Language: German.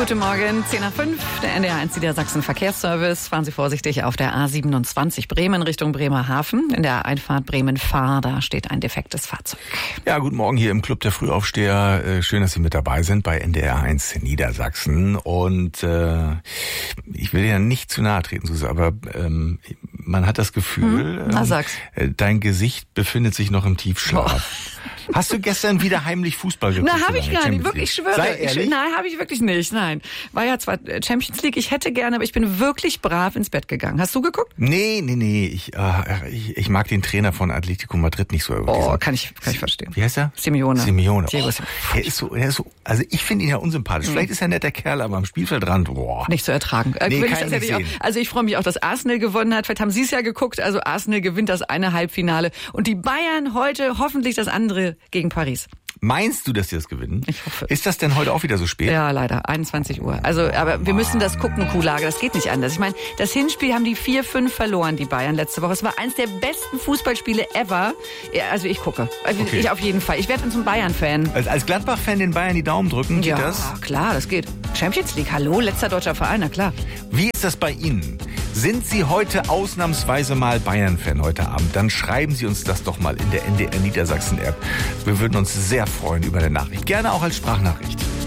Guten Morgen, 10 nach 5, der NDR1 Niedersachsen Verkehrsservice. Fahren Sie vorsichtig auf der A27 Bremen Richtung Bremerhaven. In der Einfahrt Bremen-Fahr, da steht ein defektes Fahrzeug. Ja, guten Morgen hier im Club der Frühaufsteher. Schön, dass Sie mit dabei sind bei NDR1 Niedersachsen. Und ich will ja nicht zu nahe treten, Suse, aber man hat das Gefühl, dein Gesicht befindet sich noch im Tiefschlaf. Hast du gestern wieder heimlich Fußball geguckt? Nein, habe ich gar nicht. Wirklich, ich schwöre. Sei ehrlich? Nein, habe ich wirklich nicht. Nein. War ja zwar Champions League, ich hätte gerne, aber ich bin wirklich brav ins Bett gegangen. Hast du geguckt? Nee. Ich mag den Trainer von Atletico Madrid nicht so. Kann ich verstehen. Wie heißt er? Simeone. Oh, er ist so, also ich finde ihn ja unsympathisch. Vielleicht ist er ein netter Kerl, aber am Spielfeldrand, nicht zu ertragen. Also ich freue mich auch, dass Arsenal gewonnen hat. Vielleicht haben Sie es ja geguckt. Also Arsenal gewinnt das eine Halbfinale und die Bayern heute hoffentlich das andere gegen Paris. Meinst du, dass die das gewinnen? Ich hoffe. Ist das denn heute auch wieder so spät? Ja, leider. 21 Uhr. Also, aber wir müssen das gucken, Kuhlage. Das geht nicht anders. Ich meine, das Hinspiel haben die 4-5 verloren, die Bayern letzte Woche. Es war eins der besten Fußballspiele ever. Ja, also ich gucke. Okay. Ich auf jeden Fall. Ich werde zum Bayern-Fan. Als Gladbach-Fan den Bayern die Daumen drücken, geht das? Ja, klar, das geht. Champions League, hallo, letzter deutscher Verein, na klar. Wie ist das bei Ihnen? Sind Sie heute ausnahmsweise mal Bayern-Fan heute Abend? Dann schreiben Sie uns das doch mal in der NDR Niedersachsen-App. Wir würden uns sehr freuen über eine Nachricht. Gerne auch als Sprachnachricht.